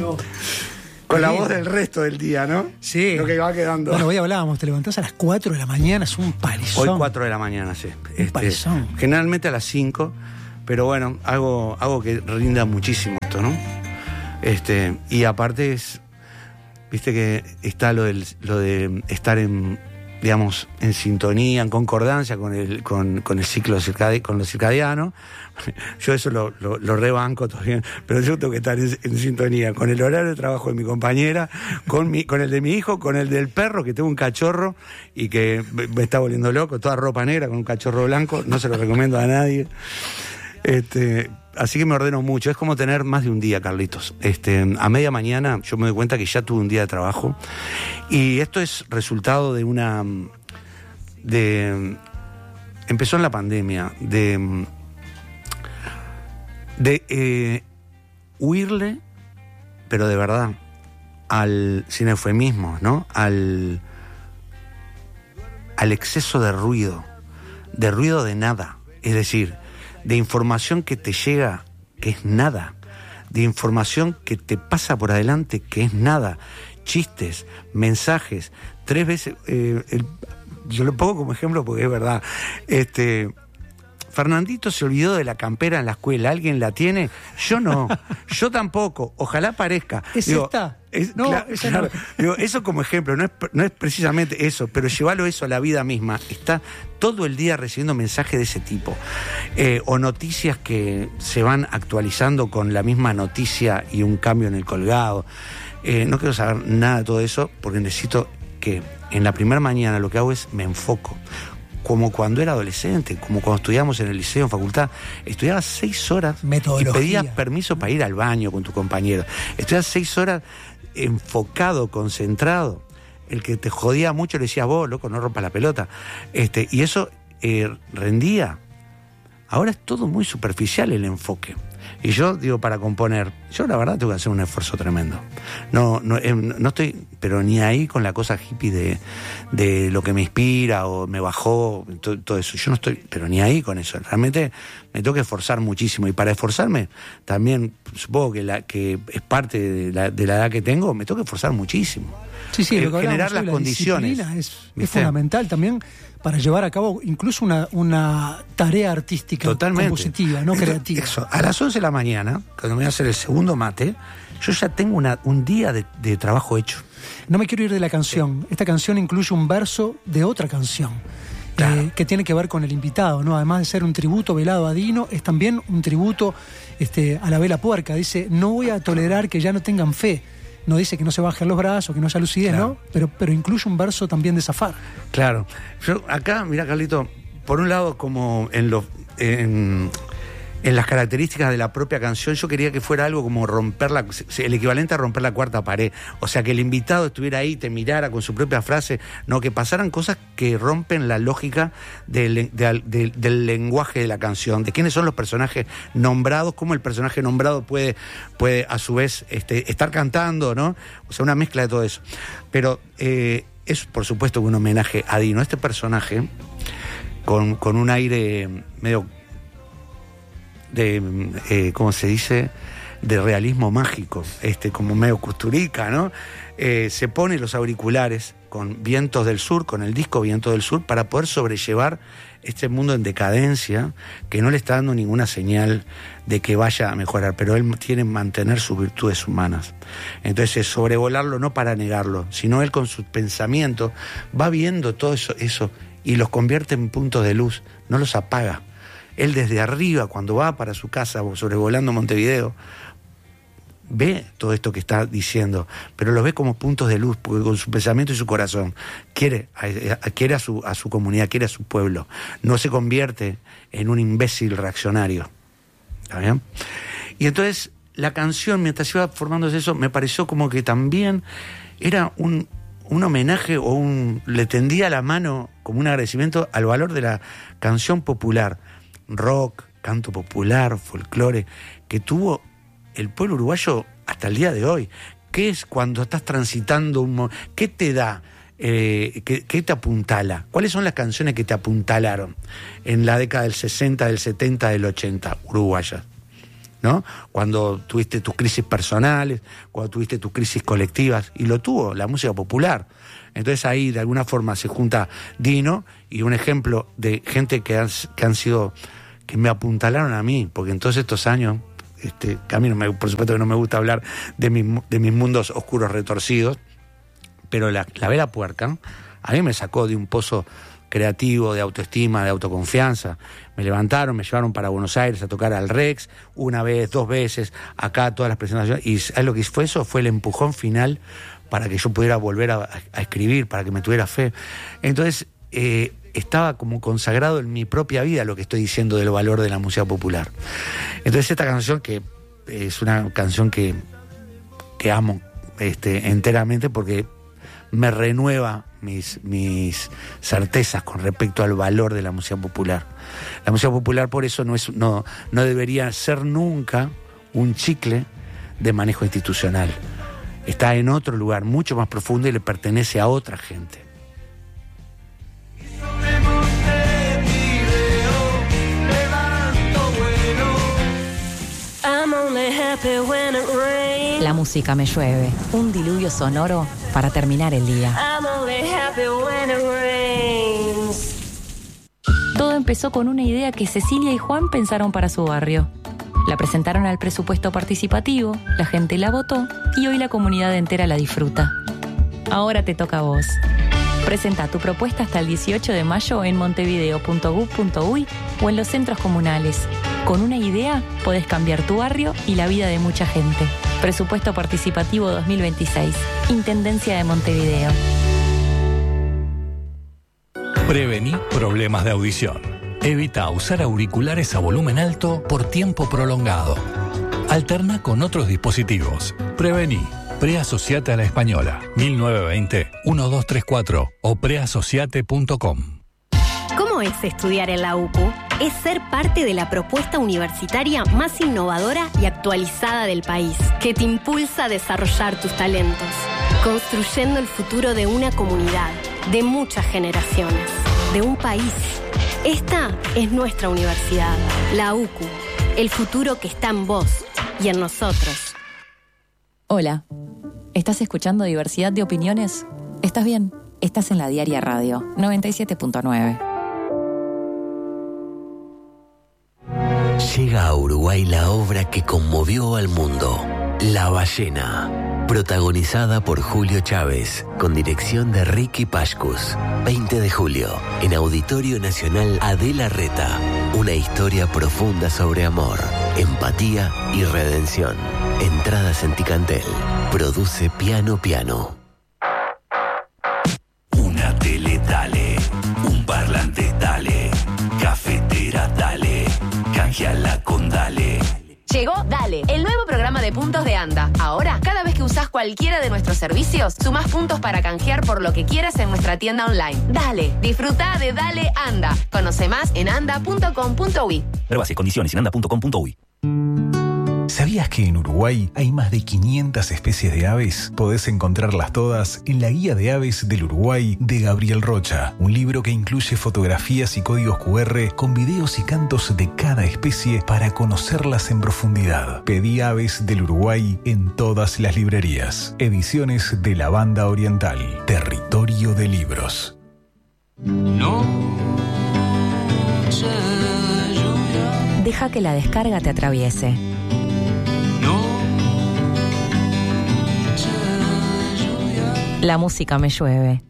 Con la voz del resto del día, ¿no? Sí. Lo que va quedando. Bueno, hoy hablábamos, te levantás a las 4 de la mañana, es un palizón. Hoy 4 de la mañana, sí. Palizón. Generalmente a las 5, pero bueno, algo que rinda muchísimo esto, ¿no? Y aparte viste que está lo de estar digamos, en sintonía, en concordancia con el ciclo con lo circadiano. Yo eso lo rebanco todavía, pero yo tengo que estar en sintonía con el horario de trabajo de mi compañera, con el de mi hijo, con el del perro, que tengo un cachorro y que me está volviendo loco, toda ropa negra con un cachorro blanco, no se lo recomiendo a nadie. Así que me ordeno mucho, es como tener más de un día, Carlitos. A media mañana yo me doy cuenta que ya tuve un día de trabajo y esto es resultado de empezó en la pandemia, de huirle, pero de verdad, sin eufemismos, ¿no? Al exceso de ruido de nada, es decir, de información que te llega, que es nada, de información que te pasa por adelante, que es nada, chistes, mensajes, 3 veces, yo lo pongo como ejemplo porque es verdad, Fernandito se olvidó de la campera en la escuela, ¿alguien la tiene? Yo no, yo tampoco, ojalá parezca. Esa no. Digo, eso como ejemplo, no es precisamente eso, pero llevarlo eso a la vida misma. Está todo el día recibiendo mensajes de ese tipo, o noticias que se van actualizando con la misma noticia y un cambio en el colgado. No quiero saber nada de todo eso porque necesito que en la primera mañana lo que hago es me enfoco. Como cuando era adolescente, como cuando estudiamos en el liceo, en facultad, estudiabas 6 horas y pedías permiso para ir al baño con tu compañero. Estudiabas 6 horas enfocado, concentrado. El que te jodía mucho le decías, vos, loco, no rompas la pelota. Y eso rendía. Ahora es todo muy superficial el enfoque. Y yo digo, para componer, yo la verdad tengo que hacer un esfuerzo tremendo. No estoy, pero ni ahí con la cosa hippie de lo que me inspira o me bajó, todo eso. Yo no estoy, pero ni ahí con eso. Realmente me tengo que esforzar muchísimo. Y para esforzarme, también supongo que es parte de la edad que tengo, me tengo que esforzar muchísimo. Sí, lo que generar las condiciones. Es fundamental también para llevar a cabo incluso una tarea artística compositiva, no creativa. Eso, a las 11 de la mañana, cuando me voy a hacer el segundo mate, yo ya tengo un día de trabajo hecho. No me quiero ir de la canción. Esta canción incluye un verso de otra canción. Claro. Que tiene que ver con el invitado, ¿no? Además de ser un tributo velado a Dino, es también un tributo a la vela puerca. Dice, no voy a tolerar que ya no tengan fe. No dice que no se bajen los brazos, que no haya lucidez, claro, ¿no? Pero incluye un verso también de zafar. Claro. Yo acá, mira, Carlito, por un lado, como en las características de la propia canción, yo quería que fuera algo como el equivalente a romper la cuarta pared. O sea, que el invitado estuviera ahí, te mirara con su propia frase, no, que pasaran cosas que rompen la lógica del lenguaje de la canción, de quiénes son los personajes nombrados, cómo el personaje nombrado puede a su vez estar cantando, ¿no? O sea, una mezcla de todo eso. Pero es, por supuesto, un homenaje a Dino. Este personaje, con un aire medio ¿cómo se dice?, de realismo mágico, como medio Kusturica, ¿no? Se pone los auriculares con Vientos del Sur, con el disco Vientos del Sur, para poder sobrellevar este mundo en decadencia, que no le está dando ninguna señal de que vaya a mejorar, pero él tiene que mantener sus virtudes humanas. Entonces, sobrevolarlo no para negarlo, sino él con sus pensamientos va viendo todo eso y los convierte en puntos de luz, no los apaga. Él desde arriba, cuando va para su casa sobrevolando Montevideo, ve todo esto que está diciendo, pero lo ve como puntos de luz, porque con su pensamiento y su corazón quiere a su comunidad, quiere a su pueblo. No se convierte en un imbécil reaccionario. ¿Está bien? Y entonces la canción, mientras iba formándose eso, me pareció como que también era un homenaje le tendía la mano como un agradecimiento al valor de la canción popular, rock, canto popular, folclore, que tuvo el pueblo uruguayo hasta el día de hoy. ¿Qué es cuando estás transitando qué te da? ¿Qué te apuntala? ¿Cuáles son las canciones que te apuntalaron en la década del 60, del 70, del 80, uruguayas? ¿no? Cuando tuviste tus crisis personales, cuando tuviste tus crisis colectivas, y lo tuvo la música popular. Entonces ahí de alguna forma se junta Dino y un ejemplo de gente que han sido, que me apuntalaron a mí, porque en todos estos años, que a mí por supuesto que no me gusta hablar de mis mundos oscuros retorcidos, pero la Vela Puerca a mí me sacó de un pozo creativo, de autoestima, de autoconfianza. Me levantaron, me llevaron para Buenos Aires a tocar al Rex, una vez, 2 veces, acá todas las presentaciones, y lo que fue eso, fue el empujón final para que yo pudiera volver a escribir, para que me tuviera fe. Entonces, estaba como consagrado en mi propia vida lo que estoy diciendo del valor de la música popular. Entonces, esta canción, que es una canción que amo enteramente, porque me renueva mis certezas con respecto al valor de la música popular. La música popular, por eso, no debería ser nunca un chicle de manejo institucional. Está en otro lugar mucho más profundo y le pertenece a otra gente. La música me llueve, un diluvio sonoro para terminar el día. Todo empezó con una idea que Cecilia y Juan pensaron para su barrio. La presentaron al presupuesto participativo, la gente la votó y hoy la comunidad entera la disfruta. Ahora te toca a vos. Presenta tu propuesta hasta el 18 de mayo en montevideo.gov.uy o en los centros comunales. Con una idea podés cambiar tu barrio y la vida de mucha gente. Presupuesto Participativo 2026. Intendencia de Montevideo. Prevení problemas de audición. Evita usar auriculares a volumen alto por tiempo prolongado. Alterna con otros dispositivos. Prevení. Preasociate a la Española, 1920-1234 o preasociate.com. ¿Cómo es estudiar en la UCU? Es ser parte de la propuesta universitaria más innovadora y actualizada del país, que te impulsa a desarrollar tus talentos, construyendo el futuro de una comunidad, de muchas generaciones, de un país. Esta es nuestra universidad, la UCU, el futuro que está en vos y en nosotros. Hola, ¿estás escuchando Diversidad de Opiniones? ¿Estás bien? Estás en la Diaria Radio 97.9. Llega a Uruguay la obra que conmovió al mundo, La Ballena, protagonizada por Julio Chávez, con dirección de Ricky Pashkus. 20 de julio, en Auditorio Nacional Adela Reta, una historia profunda sobre amor, empatía y redención. Entradas en Ticantel. Produce Piano Piano. Una tele dale, un parlante dale, cafetera dale, canjeala con dale. Llegó Dale, el nuevo programa de puntos de Anda. Ahora, cada vez que usás cualquiera de nuestros servicios, sumás puntos para canjear por lo que quieras en nuestra tienda online. Dale, disfruta de Dale Anda. Conoce más en anda.com.uy. Pruebas y condiciones en anda.com.uy. ¿Sabías que en Uruguay hay más de 500 especies de aves? Podés encontrarlas todas en la Guía de Aves del Uruguay de Gabriel Rocha, un libro que incluye fotografías y códigos QR con videos y cantos de cada especie para conocerlas en profundidad. Pedí Aves del Uruguay en todas las librerías. Ediciones de la Banda Oriental, Territorio de Libros. Deja que la descarga te atraviese. La música me llueve.